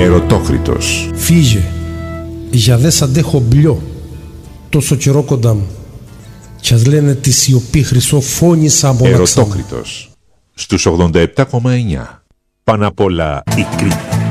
Ερωτόκριτος. Φύγε, για δε σ' αντέχω μπλιό, τόσο καιρό κοντά μου. Κι ας λένε τη σιωπή χρυσό φώνησα μοναξά μου. Ερωτόκριτος. Στους 87,9. Πάνω απ' όλα η Κρήτη.